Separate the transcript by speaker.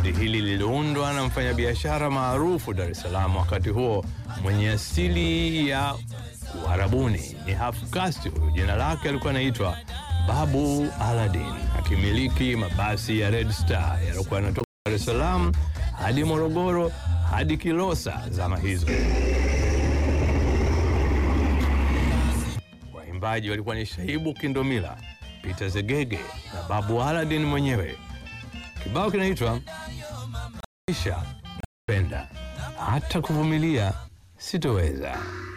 Speaker 1: Bendi hili liliundwa na mfanyabiashara maarufu Dar es Salaam wakati huo mwenye asili ya Uarabuni, ni half caste. Jina lake alikuwa anaitwa Babu Aladdin, akimiliki mabasi ya Red Star yaliokuwa yanatoka Dar es Salaam hadi Morogoro hadi Kilosa zama hizo. Waimbaji walikuwa ni Shaibu Kindomila, Peter Zegege na Babu Aladdin mwenyewe. Kibao kinaitwa Kisha Napenda Hata Kuvumilia Sitoweza.